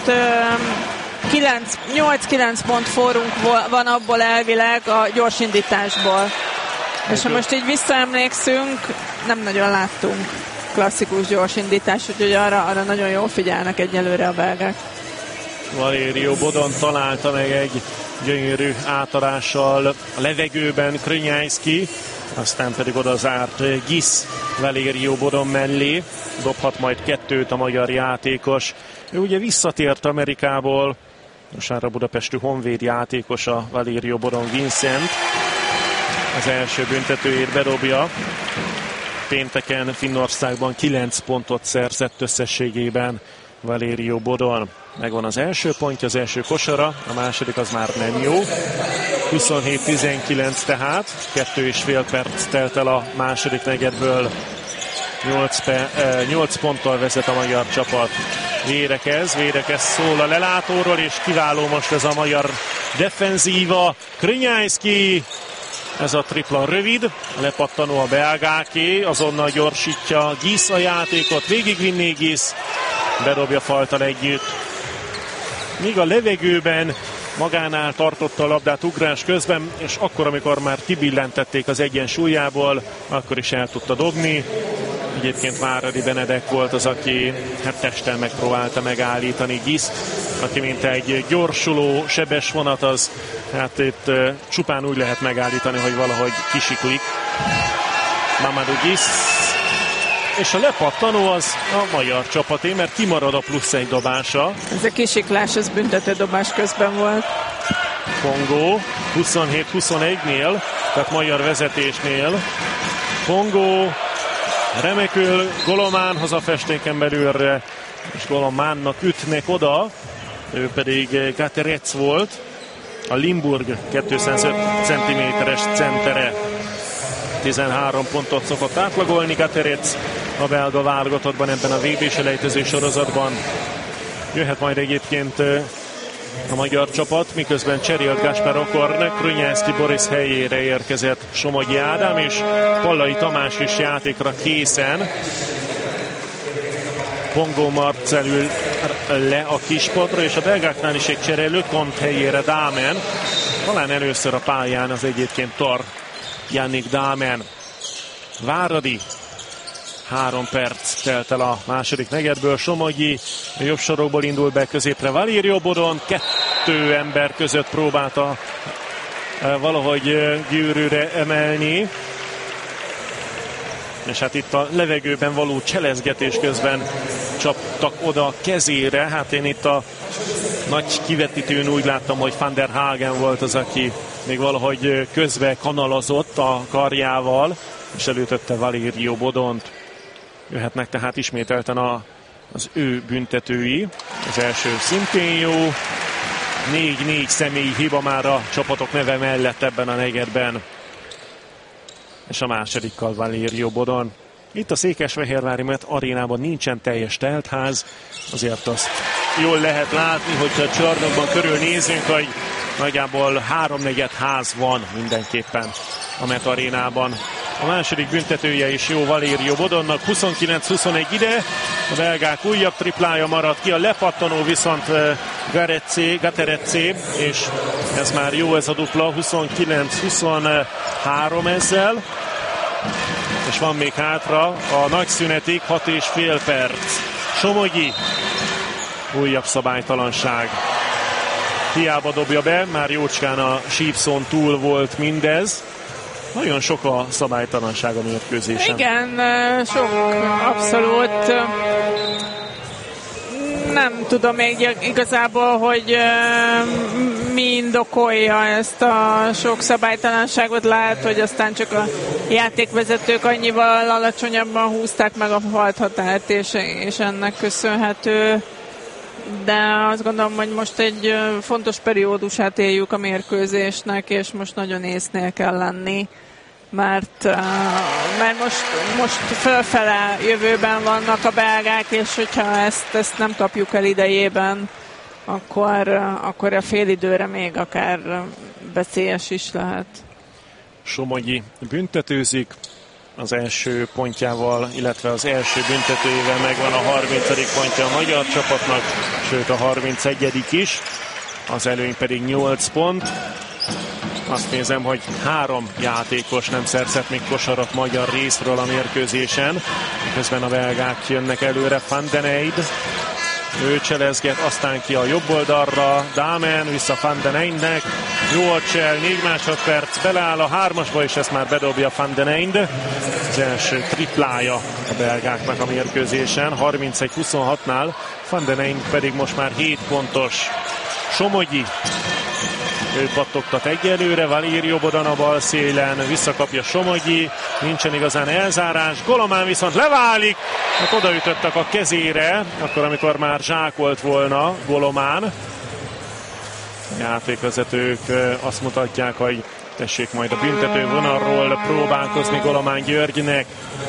8-9 pont forrunk van abból elvileg a gyorsindításból. És ha most így visszaemlékszünk, nem nagyon láttunk klasszikus gyorsindítás, úgyhogy arra nagyon jól figyelnek egyelőre a belgák. Valério Bodon találta meg egy gyönyörű átadással a levegőben Krönyászki, aztán pedig oda zárt Gisz Valério Bodon mellé, dobhat majd 2 a magyar játékos. Ő ugye visszatért Amerikából, most már a budapesti Honvéd játékosa Valério Bodon Vincent, az első büntetőjét bedobja. Pénteken Finnországban 9 pontot szerzett összességében Valério Bodon. Megvan az első pontja, az első kosara, a második az már nem jó. 27-19 tehát, 2,5 perc telt el a második negyedből. 8 ponttal vezet a magyar csapat. Vérekez szól a lelátóról, és kiváló most ez a magyar defenzíva. Krönyászki, ez a tripla rövid, lepattanó a belgáké, azonnal gyorsítja Gisz a játékot, végigvinné Gisz, bedobja faltal együtt. Míg a levegőben magánál tartotta a labdát ugrás közben, és akkor, amikor már kibillentették az egyensúlyából, akkor is el tudta dobni. Egyébként Váradi Benedek volt az, aki testen megpróbálta megállítani Giszt, aki mint egy gyorsuló, sebes vonat, az hát itt csupán úgy lehet megállítani, hogy valahogy kisiklik. Mamadou Gisz és a lepattanó az a magyar csapaté, mert kimarad a plusz egy dobása. Ez a kisiklás, ez büntető dobás közben volt. Pongo 27-21-nél, tehát magyar vezetésnél. Pongo remekül Golomán hazafestéken belülre, és Golománnak ütnek oda, ő pedig Gaterec volt, a Limburg 205 cm-es centere. 13 pontot szokott átlagolni Gaterec a belga válogatottban ebben a VB-selejtező sorozatban. Jöhet majd egyébként a magyar csapat, miközben cserélt Gáspár Okorn, Krönyászki Boris helyére érkezett Somogyi Ádám, és Pallai Tamás is játékra készen. Pongo Marcel ül le a kispadra, és a belgáknál is egy cserélő, Kont helyére Dámen. Talán először a pályán az egyébként Tar Jannik Dámen. Váradi. 3 perc telt el a második negyedből. Somogyi a jobb sorokból indul be, középre Valério Bodon. 2 ember között próbálta valahogy gyűrűre emelni. És hát itt a levegőben való cselezgetés közben csaptak oda a kezére. Hát én itt a nagy kivetítőn úgy láttam, hogy Van der Hagen volt az, aki még valahogy közbe kanalazott a karjával, és előtötte Valério Bodont. Jöhetnek tehát ismételten az ő büntetői. Az első szintén jó. 4-4 személyi hiba már a csapatok neve mellett ebben a negyedben. És a másodikkal Valério Bodon. Itt a Székesfehérvári arénában nincsen teljes teltház, azért azt jól lehet látni, hogyha a csarnokban körülnézünk, hogy nagyjából 3/4 ház van mindenképpen a Met arénában. A második büntetője is jó Valério Bodonnak, 29-21 ide, a belgák újabb triplája maradt ki, a lepattanó viszont Gaterecé, és ez már jó ez a dupla, 29-23 ezzel. És van még hátra a nagy szünetig 6,5 perc. Somogyi, újabb szabálytalanság. Hiába dobja be, már jócskán a sípszón túl volt mindez. Nagyon sok a szabálytalanság a mérkőzésen. Igen, sok, abszolút. Nem tudom még igazából, hogy mi indokolja ezt a sok szabálytalanságot. Lehet, hogy aztán csak a játékvezetők annyival alacsonyabban húzták meg a falthatárt, és ennek köszönhető. De azt gondolom, hogy most egy fontos periódusát éljük a mérkőzésnek, és most nagyon észnél kell lenni, mert most fölfele jövőben vannak a belgák, és hogyha ezt nem kapjuk el idejében, akkor a félidőre még akár veszélyes is lehet. Somogyi büntetőzik az első pontjával, illetve az első büntetőjével megvan a 30. pontja a magyar csapatnak, sőt a 31. is, az előny pedig 8 pont. Azt nézem, hogy 3 játékos nem szerzett még kosarat magyar részről a mérkőzésen. Közben a belgák jönnek előre, Van den Eyd. Ő cselezget, aztán ki a jobb oldalra, Dámen, vissza Van den Eydnek. Jó a csel, 4 másodperc, beleáll a 3-asba, és ezt már bedobja Van den Eyd. Az első triplája a belgáknak a mérkőzésen, 31-26-nál. Van den Eyd pedig most már 7 pontos. Somogyi. Ő pattogtat egyelőre, Valério Bodon a bal szélen, visszakapja Somogyi, nincsen igazán elzárás, Golomán viszont leválik, hát odaütöttek a kezére, akkor amikor már zsákolt volna Golomán. A játékvezetők azt mutatják, hogy tessék majd a büntető vonalról próbálkozni Golomán Györgynek.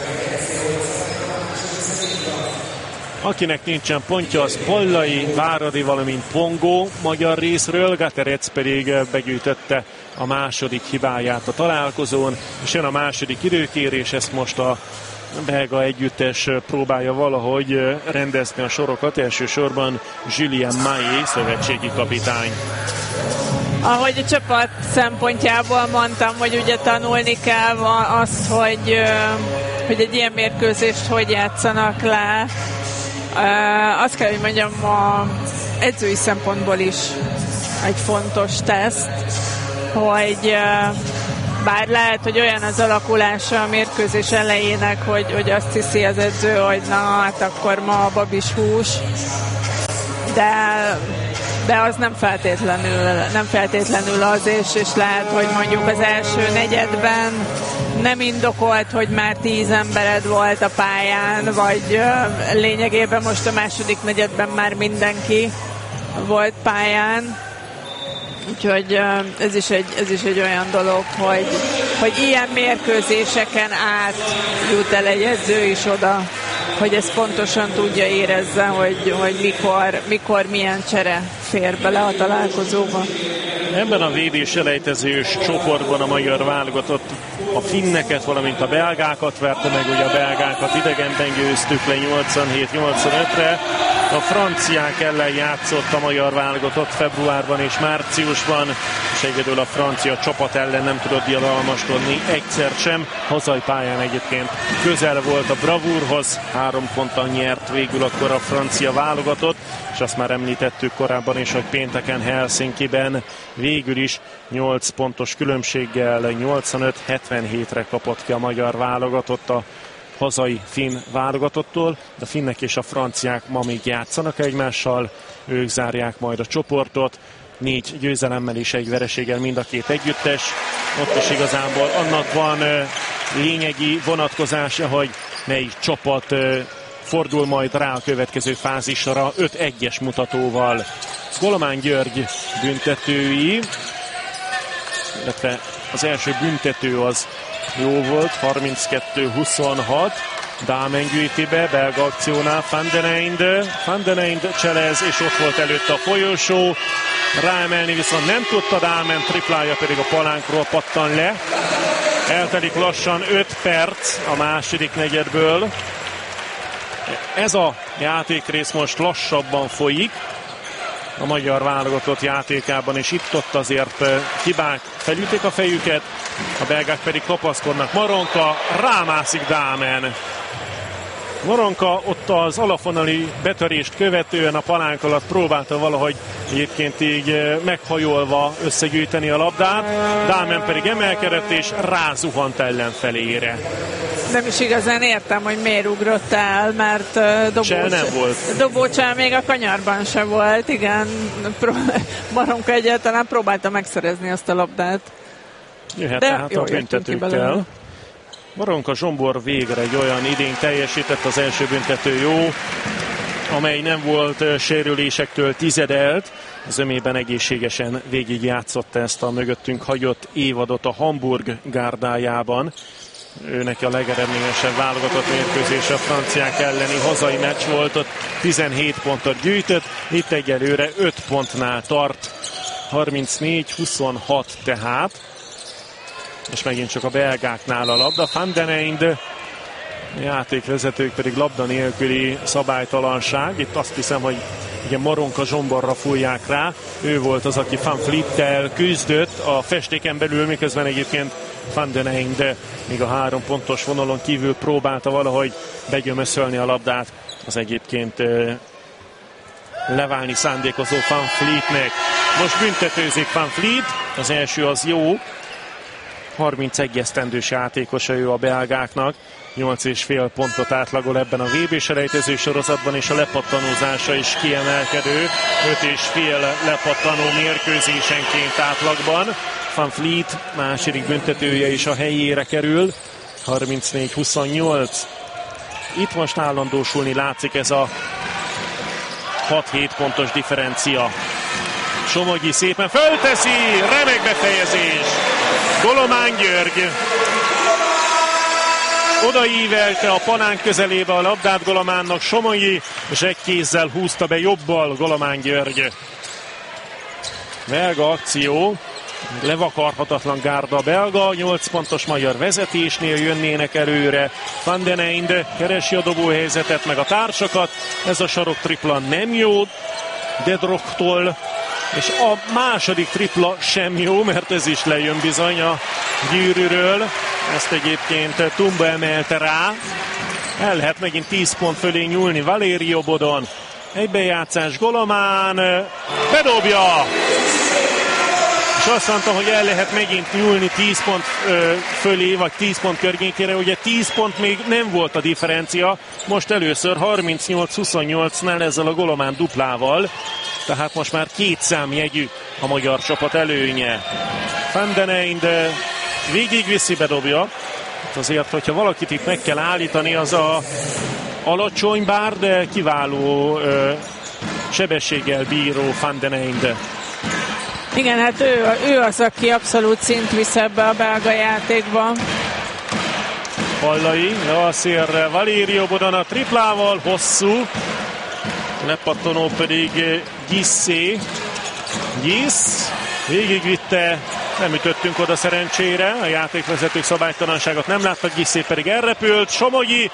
Akinek nincsen pontja, az Pallai, Váradi, valamint Pongo magyar részről. Gaterec pedig begyűjtötte a második hibáját a találkozón, és jön a második időkérés, ezt most a belga együttes próbálja valahogy rendezni a sorokat, elsősorban Julien Maé, szövetségi kapitány. Ahogy a csapat szempontjából mondtam, hogy ugye tanulni kell azt, hogy egy ilyen mérkőzést hogy játszanak le. Azt kell, hogy mondjam, a edzői szempontból is egy fontos teszt, hogy Bár lehet, hogy olyan az alakulása a mérkőzés elejének, hogy azt hiszi az edző, hogy na, hát akkor ma a babis hús, de az nem feltétlenül az, és lehet, hogy mondjuk az első negyedben nem indokolt, hogy már 10 embered volt a pályán, vagy lényegében most a második negyedben már mindenki volt pályán. Úgyhogy ez is egy olyan dolog, hogy ilyen mérkőzéseken át jut el egy edző is oda, hogy ezt pontosan tudja érezze, hogy mikor milyen csere fér bele a találkozóba. Ebben a VB-selejtezős csoportban a magyar válogatott a finneket, valamint a belgákat verte meg, ugye a belgákat idegenben győztük le 87-85-re. A franciák ellen játszott a magyar válogatott februárban és márciusban, és egyedül a francia csapat ellen nem tudott diadalmaskodni egyszer sem. Hazai pályán egyébként közel volt a bravúrhoz, 3 ponttal nyert végül akkor a francia válogatott, és azt már említettük korábban is, hogy pénteken Helsinkiben végül is 8 pontos különbséggel 85-77-re kapott ki a magyar válogatott a hazai finn válogatottól. A finnek és a franciák ma még játszanak egymással, ők zárják majd a csoportot. 4 győzelemmel és 1 vereséggel mind a két együttes. Ott is igazából annak van lényegi vonatkozása, hogy melyik csapat fordul majd rá a következő fázisra 5-1-es mutatóval. Golomán György büntetői, illetve az első büntető az jó volt, 32-26. Dámen gyűjti be, belga akciónál Van den Einde cselez, és ott volt előtte a folyosó. Ráemelni viszont nem tudta Dámen, triplája pedig a palánkról pattan le. Eltelik lassan 5 perc a második negyedből. Ez a játékrész most lassabban folyik a magyar válogatott játékában, és itt-ott azért hibák felütik a fejüket, a belgák pedig kapaszkodnak. Maronka, rámászik Dámen. Maronka ott az alapvonali betörést követően a palánk alatt próbálta valahogy egyébként így meghajolva összegyűjteni a labdát, Dámen pedig emelkedett és rázuhant ellenfelére. Nem is igazán értem, hogy miért ugrott el, mert dobócsel még a kanyarban se volt, igen. Maronka egyáltalán próbálta megszerezni azt a labdát. Jöhet tehát a büntetőkkel. Maronka Zsombor végre egy olyan idény teljesített, az első büntető jó, amely nem volt sérülésektől tizedelt. Az ömében egészségesen végigjátszotta ezt a mögöttünk hagyott évadot a Hamburg gárdájában. Ő neki a legeredményesebb válogatott mérkőzés a franciák elleni hazai meccs volt, ott 17 pontot gyűjtött, itt egyelőre 5 pontnál tart, 34-26 tehát, és megint csak a belgáknál a labda. Van den Einde, játékvezetők pedig labda nélküli szabálytalanság, itt azt hiszem, hogy ugye Maronka Zsomborra fújják rá, ő volt az, aki Van Vliettel küzdött a festéken belül, miközben egyébként Van den Einde még a 3 pontos vonalon kívül próbálta valahogy begyömöszölni a labdát az egyébként leválni szándékozó Van Vlietnek. Most büntetőzik Van Vliet, az első az jó, 31 esztendős játékosa ő a belgáknak, 8,5 pontot átlagol ebben a VB-selejtező sorozatban, és a lepattanózása is kiemelkedő, 5,5 lepattanó mérkőzésenként átlagban. Van Vliet második büntetője is a helyére kerül, 34-28. Itt most állandósulni látszik ez a 6-7 pontos differencia. Somogyi szépen fölteszi, remek befejezés! Golomán György odaívelte a panánk közelébe a labdát Golománnak Somogyi, és egy kézzel húzta be jobbal Golomán György. Belga akció, levakarhatatlan gárda belga, 8 pontos magyar vezetésnél jönnének előre. Van den Einde keresi a dobóhelyzetet, meg a társakat, ez a sarok tripla nem jó De Drochtól, és a második tripla sem jó, mert ez is lejön bizony a gyűrűről. Ezt egyébként Tumba emelte rá. El lehet megint 10 pont fölé nyúlni Valério Bodon. Egybejátszás Golomán bedobja! és azt mondta, hogy el lehet megint nyúlni 10 pont fölé, vagy 10 pont környékére. Ugye 10 pont még nem volt a differencia, most először 38-28-nál ezzel a Golomán duplával, tehát most már 2 számjegyű a magyar csapat előnye. Van den Eynde végigviszi, bedobja. Azért, hogyha valakit itt meg kell állítani, az a alacsony bár, de kiváló sebességgel bíró Van den Eynde. Igen, hát ő az, aki abszolút szint visz ebbe a belga játékba. Pallai, le a szélre, Valério Bodana triplával, hosszú, lepattanó pedig Gisszé. Gisz végigvitte, nem ütöttünk oda szerencsére, a játékvezetők szabálytalanságot nem láttak, Gisszé pedig elrepült, Somogyi